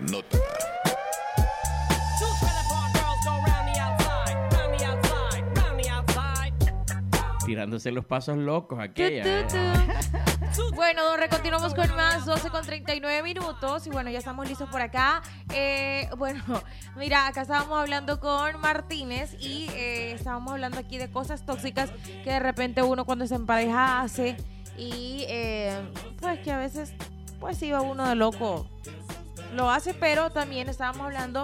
Nota. Tirándose los pasos locos aquella. Bueno, continuamos con más, 12:39 minutos. Y bueno, ya estamos listos por acá. Bueno, mira, acá estábamos hablando con Martínez y estábamos hablando aquí de cosas tóxicas que de repente uno cuando se empareja hace. Y pues que a veces, pues sí, va uno de loco. Lo hace, pero también estábamos hablando...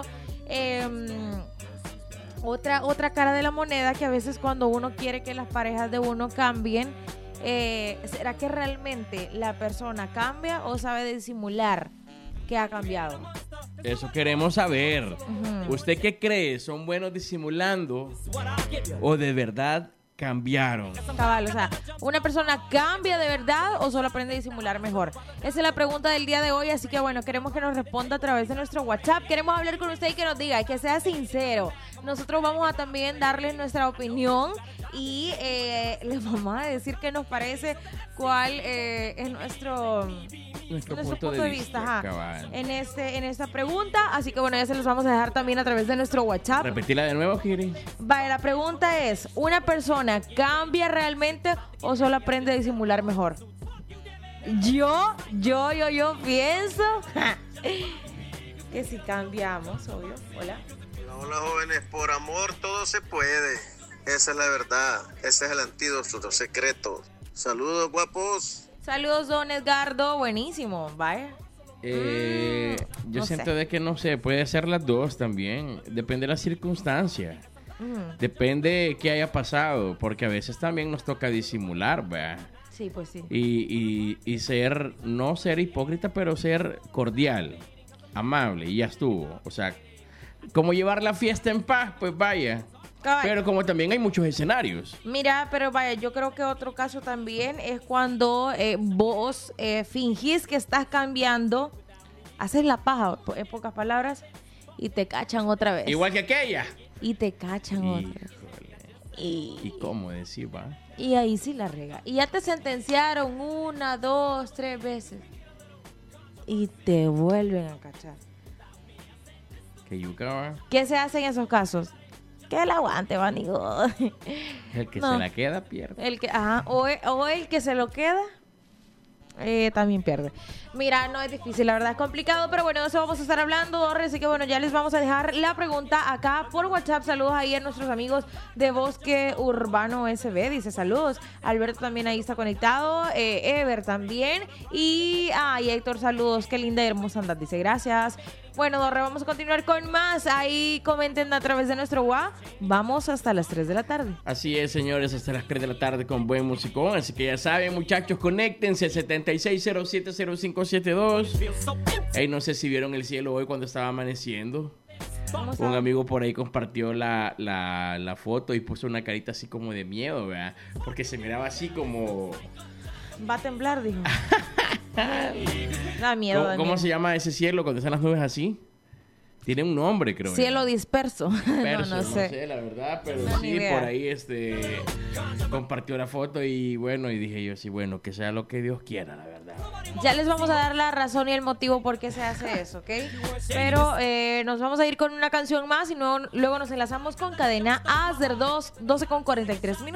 Otra cara de la moneda, que a veces cuando uno quiere que las parejas de uno cambien, ¿será que realmente la persona cambia o sabe disimular que ha cambiado? Eso queremos saber. ¿Usted qué cree? ¿Son buenos disimulando o de verdad cambiaron? Cabal, o sea, ¿una persona cambia de verdad o solo aprende a disimular mejor? Esa es la pregunta del día de hoy, así que bueno, queremos que nos responda a través de nuestro WhatsApp. Queremos hablar con usted y que nos diga, que sea sincero. Nosotros vamos a también darle nuestra opinión y les vamos a decir qué nos parece, cuál es nuestro punto de vista en esta pregunta. Así que bueno, ya se los vamos a dejar también a través de nuestro WhatsApp. Repetila de nuevo, Kiri. Vale, la pregunta es, ¿una persona cambia realmente o solo aprende a disimular mejor? Yo pienso que si cambiamos, obvio. Hola. Hola jóvenes, por amor todo se puede. Esa es la verdad, ese es el antídoto secreto. Saludos, guapos. Saludos, don Edgardo, buenísimo, vaya. Yo siento de que no sé, puede ser las dos también. Depende de la circunstancia. Depende de qué haya pasado, porque a veces también nos toca disimular, ¿verdad? Sí, pues sí. Y no ser hipócrita, pero ser cordial, amable, y ya estuvo. O sea, como llevar la fiesta en paz, pues vaya. Pero como también hay muchos escenarios. Mira, pero vaya, yo creo que otro caso también es cuando vos fingís que estás cambiando, haces la paja, en pocas palabras, y te cachan otra vez. Igual que aquella. Y te cachan otra vez. ¿Y cómo decir, va? Y ahí sí la rega. Y ya te sentenciaron 1, 2, 3 veces. Y te vuelven a cachar. Que yuca, va. ¿Qué se hace en esos casos? Que el aguante, vanigo. El que se la queda pierde. O el que se lo queda también pierde. Mira, no es difícil, la verdad es complicado, pero bueno, de eso vamos a estar hablando, Dorre, así que bueno, ya les vamos a dejar la pregunta acá por WhatsApp. Saludos ahí a nuestros amigos de Bosque Urbano SB, dice saludos. Alberto también ahí está conectado, Ever también, y Héctor, saludos, qué linda y hermosa andas, dice gracias. Bueno, Dorre, vamos a continuar con más. Ahí comenten a través de nuestro WhatsApp. Vamos hasta las 3 de la tarde. Así es, señores, hasta las 3 de la tarde con buen musicón. Así que ya saben, muchachos, conéctense 76070572. Hey, no sé si vieron el cielo hoy cuando estaba amaneciendo. Un amigo por ahí compartió la foto y puso una carita así como de miedo, ¿verdad? Porque se miraba así como... Va a temblar, dijo. Da miedo. ¿Cómo se llama ese cielo cuando están las nubes así? Tiene un nombre, creo. Cielo disperso. No sé, la verdad, pero no, sí, por ahí compartió la foto y bueno, y dije yo, sí, bueno, que sea lo que Dios quiera, la verdad. Ya les vamos a dar la razón y el motivo por qué se hace eso, ¿ok? Pero nos vamos a ir con una canción más y luego nos enlazamos con Cadena Acer 12:43 minutos.